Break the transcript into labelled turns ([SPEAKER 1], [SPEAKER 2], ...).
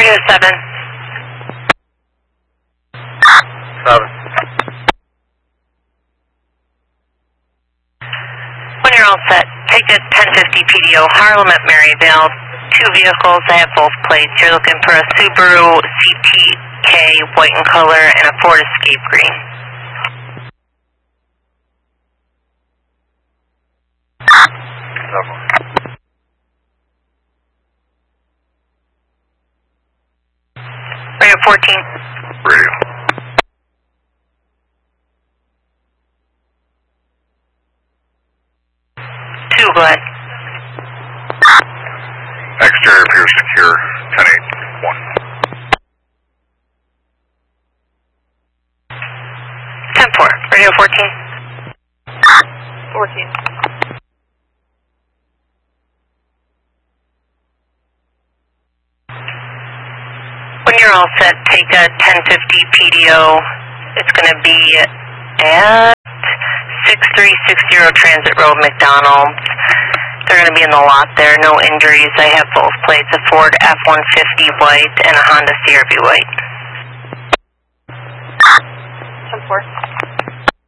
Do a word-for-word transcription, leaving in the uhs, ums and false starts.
[SPEAKER 1] Radio seven.
[SPEAKER 2] Seven.
[SPEAKER 1] When you're all set, take the ten fifty P D O Harlem at Maryvale. Two vehicles, I have both plates. You're looking for a Subaru C T K, white in color, and a Ford Escape green. Radio fourteen.
[SPEAKER 2] Radio.
[SPEAKER 1] Two, go ahead.
[SPEAKER 2] Exterior appears secure, ten eight one.
[SPEAKER 1] ten four, Radio fourteen. fourteen. When you're all set, take a ten fifty P D O. It's going to be at six three six zero Transit Road, McDonald's. They're going to be in the lot there, no injuries. I have both plates, a Ford F one fifty white and a Honda C R V white. ten four.